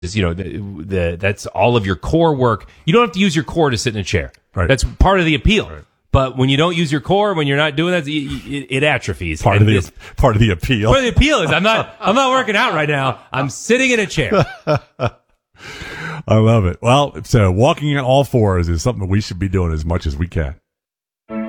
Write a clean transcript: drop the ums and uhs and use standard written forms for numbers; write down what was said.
that's all of your core work. You don't have to use your core to sit in a chair. Right. That's part of the appeal. Right. But when you don't use your core, when you're not doing that, it atrophies. Part of the appeal. Part of the appeal is I'm not working out right now. I'm sitting in a chair. I love it. Well, so walking on all fours is something we should be doing as much as we can.